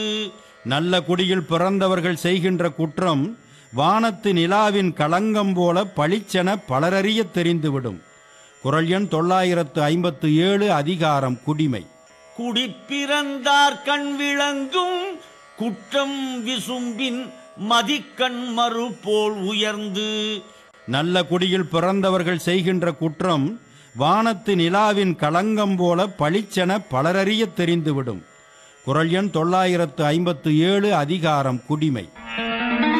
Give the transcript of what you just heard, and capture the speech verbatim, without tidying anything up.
நல்ல குடியில் பிறந்தவர்கள் செய்கின்ற குற்றம் வானத்து நிலாவின் களங்கம் போல பளிச்சென பலரறிய தெரிந்துவிடும். குறள் எண் தொள்ளாயிரத்து ஐம்பத்து ஏழு, அதிகாரம் குடிமை. குடிப்பிறந்தார் கண் விளங்கும் குற்றம் விசும்பின் மதிக்கண் மறு போல் உயர்ந்து. நல்ல குடியில் பிறந்தவர்கள் செய்கின்ற குற்றம் வானத்து நிலாவின் களங்கம் போல பளிச்சென பலரறிய தெரிந்துவிடும். குறள் எண் தொள்ளாயிரத்து ஐம்பத்து ஏழு, அதிகாரம் குடிமை.